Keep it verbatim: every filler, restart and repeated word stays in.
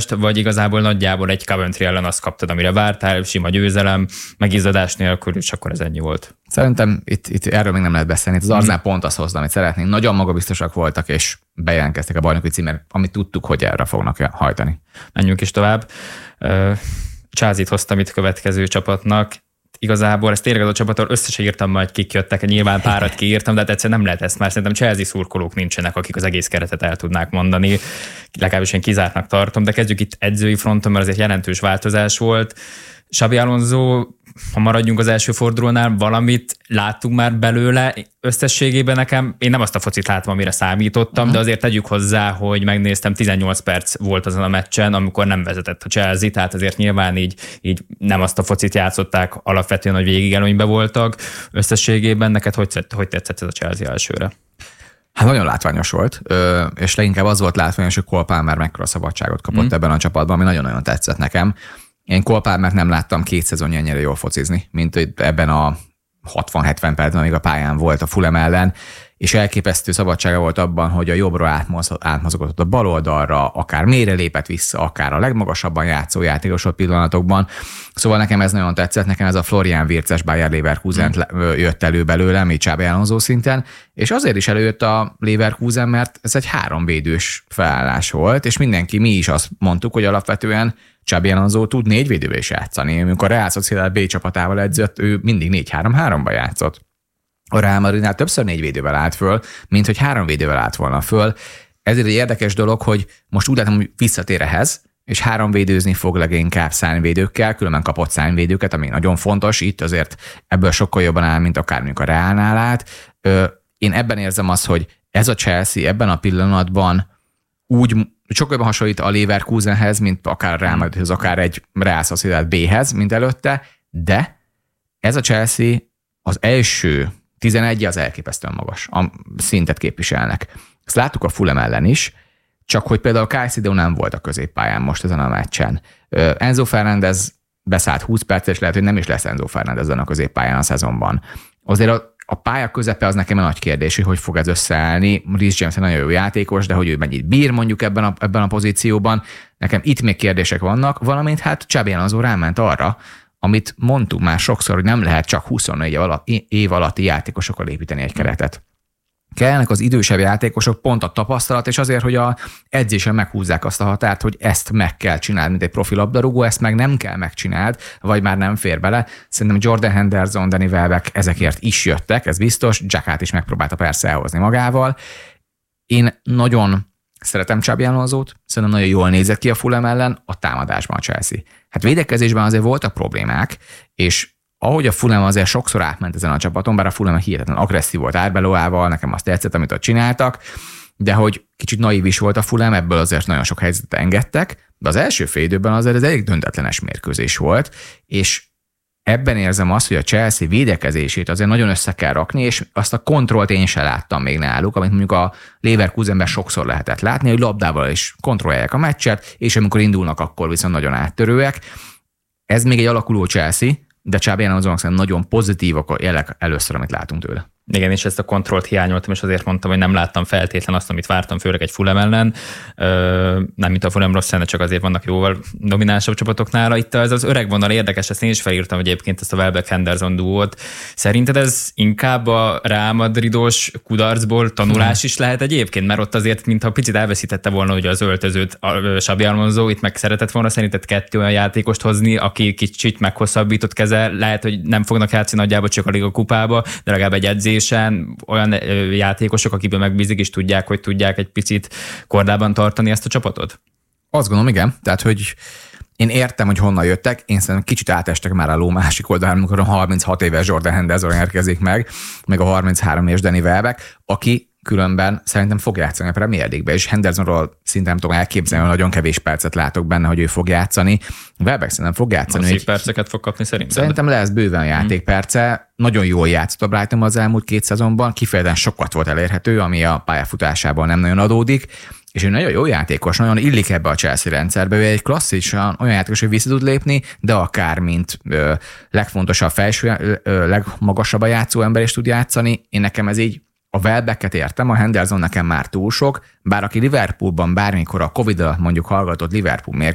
támadást, vagy igazából nagyjából egy Coventry ellen azt kaptad, amire vártál, sima győzelem, megizzadás nélkül, és akkor ez ennyi volt. Szerintem itt, itt erről még nem lehet beszélni. Az Arsenal pont azt hozta, amit szeretnénk. Nagyon magabiztosak voltak, és bejelentkeztek a bajnoki címért, amit tudtuk, hogy erre fognak hajtani. Menjünk is tovább. Chelsea-t hoztam itt következő csapatnak. Igazából ezt tényleg az a csapatról összesen írtam, majd kik jöttek, nyilván párat kiírtam, de hát egyszerűen nem lehet ezt, már szerintem Chelsea szurkolók nincsenek, akik az egész keretet el tudnák mondani. Legalábbis én kizártnak tartom, de kezdjük itt edzői fronton, mert azért jelentős változás volt. Xabi Alonso, ha maradjunk az első fordulónál, valamit láttunk már belőle. Összességében nekem, én nem azt a focit látom, amire számítottam, uh-huh. de azért tegyük hozzá, hogy megnéztem, tizennyolc perc volt azon a meccsen, amikor nem vezetett a Chelsea, tehát azért nyilván így, így nem azt a focit játszották alapvetően, hogy végig előnybe voltak. Összességében neked hogy, hogy tetszett ez a Chelsea elsőre? Hát nagyon látványos volt, és leginkább az volt látványos, hogy Cole Palmer mekkora szabadságot kapott uh-huh. ebben a csapatban, ami nagyon-nagyon tetszett nekem. Én Cole Palmert nem láttam két szezonja ennyire jól focizni, mint ebben a hatvan-hetven percben, amíg a pályán volt a Fulham ellen, és elképesztő szabadsága volt abban, hogy a jobbra átmozogott a bal oldalra, akár mélyre lépett vissza, akár a legmagasabban játszó játékosok pillanatokban. Szóval nekem ez nagyon tetszett, nekem ez a Florian Wirtz-es Bayer Leverkusen mm. jött elő belőlem, így Xabi Alonso szinten, és azért is előjött a Leverkusen, mert ez egy háromvédős felállás volt, és mindenki, mi is azt mondtuk, hogy alapvetően Xabi Alonso tud négy védővel is játszani. Amikor a Real Sociedad B csapatával edzett, ő mindig négy három-háromba játszott. A Real Madridnál többször négy védővel állt föl, mint hogy három védővel állt volna föl. Ezért egy érdekes dolog, hogy most úgy látom, hogy visszatér ehhez, és három védőzni fog leginkább szárnyvédőkkel, különben kapott szárnyvédőket, ami nagyon fontos. Itt azért ebből sokkal jobban áll, mint akár mondjuk a Realnál állt. Én ebben érzem azt, hogy ez a Chelsea ebben a pillanatban úgy sokkal jobban hasonlít a Leverkusenhez, mint akár a Real Madridhoz, akár egy Real Sociedad B-hez, mint előtte, de ez a Chelsea az első tizenegy az elképesztően magas, a szintet képviselnek. Ezt láttuk a Fulham ellen is, csak hogy például Caicedo nem volt a középpályán most ezen a meccsen. Enzo Fernández beszállt húsz percet, és lehet, hogy nem is lesz Enzo Fernández ezen a középpályán a szezonban. Azért a, a pálya közepe az nekem egy nagy kérdés, hogy hogy fog ez összeállni. Reece James egy nagyon jó játékos, de hogy ő mennyit bír mondjuk ebben a, ebben a pozícióban. Nekem itt még kérdések vannak, valamint hát Xabi Alonso ráment arra, amit mondtuk már sokszor, hogy nem lehet csak huszonnégy év alatti játékosokkal építeni egy keretet. Kellnek az idősebb játékosok, pont a tapasztalat, és azért, hogy a edzésen meghúzzák azt a határt, hogy ezt meg kell csinálni, mint egy profi labdarúgó, ezt meg nem kell megcsináld, vagy már nem fér bele. Szerintem Jordan Henderson, Danny Welbeck ezekért is jöttek, ez biztos, Xhakát is megpróbálta persze elhozni magával. Én nagyon szeretem Xabi Alonsót, szerintem nagyon jól nézett ki a Fulham ellen, a támadásban a Chelsea. Hát védekezésben azért voltak problémák, és ahogy a Fulham azért sokszor átment ezen a csapaton, bár a Fulham hihetetlen agresszív volt Arbeloával, nekem azt tetszett, amit ott csináltak, de hogy kicsit naív is volt a Fulham, ebből azért nagyon sok helyzetet engedtek, de az első fél időben azért ez elég döntetlenes mérkőzés volt, és ebben érzem azt, hogy a Chelsea védekezését azért nagyon össze kell rakni, és azt a kontrollt én sem láttam még náluk, amit mondjuk a Leverkusenben sokszor lehetett látni, hogy labdával is kontrollálják a meccset, és amikor indulnak, akkor viszont nagyon áttörőek. Ez még egy alakuló Chelsea, de Xabi Alonsónak szerintem nagyon pozitívak a jelek először, amit látunk tőle. Igen, és ezt a kontrollt hiányoltam, és azért mondtam, hogy nem láttam feltétlen azt, amit vártam, főleg egy Fulham ellen. Ö, nem, mint a Fulham rossz lenne, csak azért vannak jóval dominánsabb csapatok nála. Itt ez az öreg vonal érdekes, ezt én is felírtam egyébként, ezt a Welbeck-Henderson duót. Szerinted ez inkább a Real Madridos kudarcból tanulás is lehet egyébként? Mert ott azért, mintha picit elveszítette volna ugye az öltözőt a Xabi Alonso, itt meg szeretett volna szerinted kettő olyan játékost hozni, aki kicsit meghosszabbított keze, lehet, hogy nem fognak játszani nagyjából csak a Liga kupába, de legalább egy edzés olyan játékosok, akiből megbízik, és tudják, hogy tudják egy picit kordában tartani ezt a csapatot? Azt gondolom, igen. Tehát, hogy én értem, hogy honnan jöttek, én szerintem kicsit átestek már a ló másik oldalán, amikor a harminchat éves Jordan Henderson érkezik meg, meg a harminchárom éves Danny Welbeck, aki különben szerintem fog játszani a Premier League-be, és Hendersonról szinte nem tudom elképzelni, hogy nagyon kevés percet látok benne, hogy ő fog játszani. Welbeck szerintem fog játszani. Szép perceket fog kapni szerintem. Szerintem lesz bőven játékperce. Hmm. Nagyon jól játszott a Brighton az elmúlt két szezonban, kifejezetten sokat volt elérhető, ami a pályafutásában nem nagyon adódik, és ő nagyon jó játékos, nagyon illik ebbe a Chelsea rendszerbe, ő egy klasszikusan olyan játékos, hogy vissza tud lépni, de akár mint ö, legfontosabb felső, ö, legmagasabb a játszó ember is tud játszani. Én nekem ez így a Welbecket értem, a Henderson nekem már túl sok, bár aki Liverpoolban bármikor a Covid alatt mondjuk hallgatott Liverpool mérkőzést,